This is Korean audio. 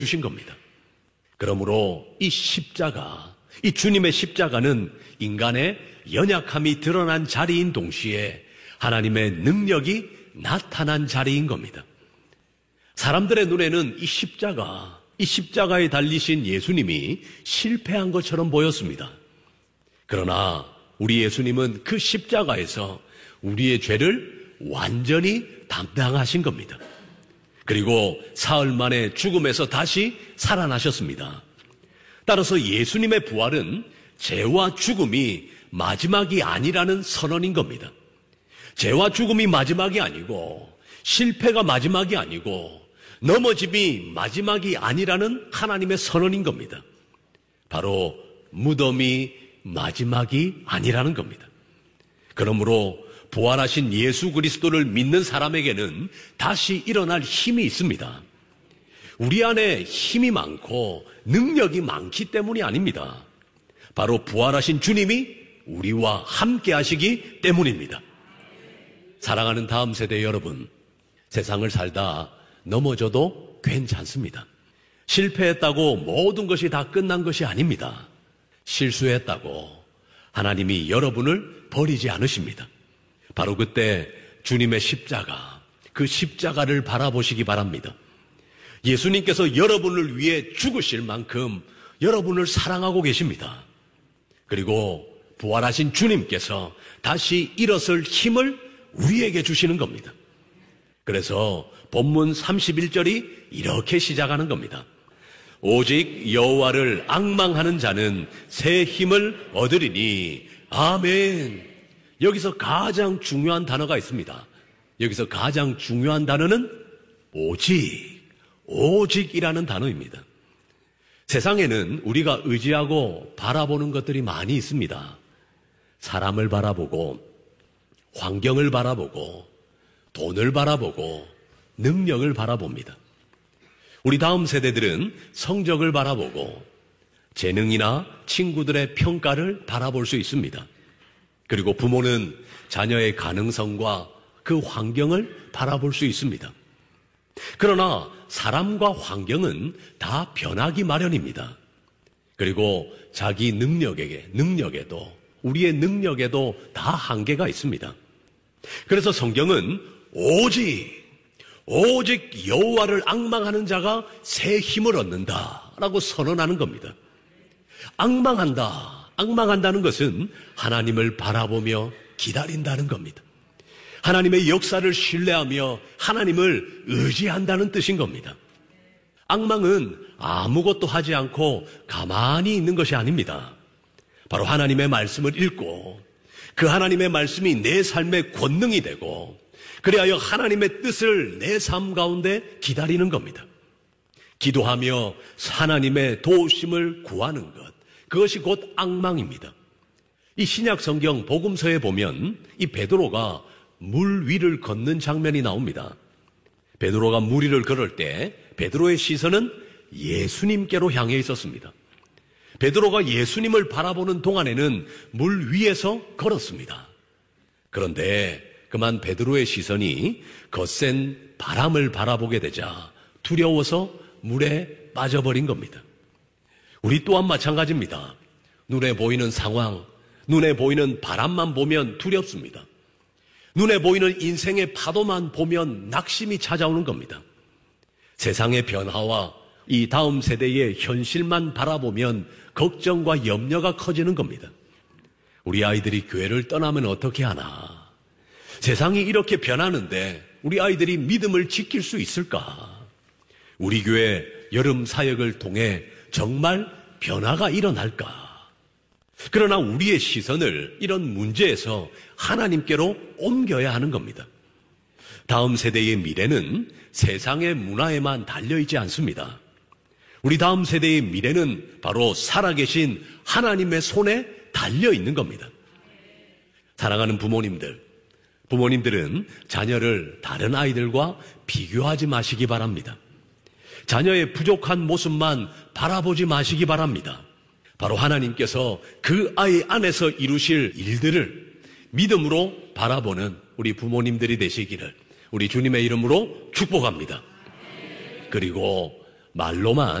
주신 겁니다. 그러므로 이 십자가, 이 주님의 십자가는 인간의 연약함이 드러난 자리인 동시에 하나님의 능력이 나타난 자리인 겁니다. 사람들의 눈에는 이 십자가에 달리신 예수님이 실패한 것처럼 보였습니다. 그러나 우리 예수님은 그 십자가에서 우리의 죄를 완전히 담당하신 겁니다. 그리고 사흘 만에 죽음에서 다시 살아나셨습니다. 따라서 예수님의 부활은 죄와 죽음이 마지막이 아니라는 선언인 겁니다. 죄와 죽음이 마지막이 아니고 실패가 마지막이 아니고 넘어짐이 마지막이 아니라는 하나님의 선언인 겁니다. 바로 무덤이 마지막이 아니라는 겁니다. 그러므로 부활하신 예수 그리스도를 믿는 사람에게는 다시 일어날 힘이 있습니다. 우리 안에 힘이 많고 능력이 많기 때문이 아닙니다. 바로 부활하신 주님이 우리와 함께 하시기 때문입니다. 사랑하는 다음 세대 여러분, 세상을 살다 넘어져도 괜찮습니다. 실패했다고 모든 것이 다 끝난 것이 아닙니다. 실수했다고 하나님이 여러분을 버리지 않으십니다. 바로 그때 주님의 십자가, 그 십자가를 바라보시기 바랍니다. 예수님께서 여러분을 위해 죽으실 만큼 여러분을 사랑하고 계십니다. 그리고 부활하신 주님께서 다시 일어설 힘을 우리에게 주시는 겁니다. 그래서 본문 31절이 이렇게 시작하는 겁니다. 오직 여호와를 앙망하는 자는 새 힘을 얻으리니 아멘. 여기서 가장 중요한 단어가 있습니다. 여기서 가장 중요한 단어는 오직이라는 단어입니다. 세상에는 우리가 의지하고 바라보는 것들이 많이 있습니다. 사람을 바라보고, 환경을 바라보고, 돈을 바라보고, 능력을 바라봅니다. 우리 다음 세대들은 성적을 바라보고, 재능이나 친구들의 평가를 바라볼 수 있습니다. 그리고 부모는 자녀의 가능성과 그 환경을 바라볼 수 있습니다. 그러나 사람과 환경은 다 변하기 마련입니다. 그리고 자기 능력에도 우리의 능력에도 다 한계가 있습니다. 그래서 성경은 오직 여호와를 앙망하는 자가 새 힘을 얻는다라고 선언하는 겁니다. 앙망한다는 것은 하나님을 바라보며 기다린다는 겁니다. 하나님의 역사를 신뢰하며 하나님을 의지한다는 뜻인 겁니다. 앙망은 아무것도 하지 않고 가만히 있는 것이 아닙니다. 바로 하나님의 말씀을 읽고 그 하나님의 말씀이 내 삶의 권능이 되고 그리하여 하나님의 뜻을 내 삶 가운데 기다리는 겁니다. 기도하며 하나님의 도우심을 구하는 것, 그것이 곧 앙망입니다. 이 신약 성경 복음서에 보면 이 베드로가 물 위를 걷는 장면이 나옵니다. 베드로가 물 위를 걸을 때 베드로의 시선은 예수님께로 향해 있었습니다. 베드로가 예수님을 바라보는 동안에는 물 위에서 걸었습니다. 그런데 그만 베드로의 시선이 거센 바람을 바라보게 되자 두려워서 물에 빠져버린 겁니다. 우리 또한 마찬가지입니다. 눈에 보이는 상황, 눈에 보이는 바람만 보면 두렵습니다. 눈에 보이는 인생의 파도만 보면 낙심이 찾아오는 겁니다. 세상의 변화와 이 다음 세대의 현실만 바라보면 걱정과 염려가 커지는 겁니다. 우리 아이들이 교회를 떠나면 어떻게 하나? 세상이 이렇게 변하는데 우리 아이들이 믿음을 지킬 수 있을까? 우리 교회 여름 사역을 통해 정말 변화가 일어날까? 그러나 우리의 시선을 이런 문제에서 하나님께로 옮겨야 하는 겁니다. 다음 세대의 미래는 세상의 문화에만 달려있지 않습니다. 우리 다음 세대의 미래는 바로 살아계신 하나님의 손에 달려있는 겁니다. 사랑하는 부모님들은 자녀를 다른 아이들과 비교하지 마시기 바랍니다. 자녀의 부족한 모습만 바라보지 마시기 바랍니다. 바로 하나님께서 그 아이 안에서 이루실 일들을 믿음으로 바라보는 우리 부모님들이 되시기를 우리 주님의 이름으로 축복합니다. 그리고 말로만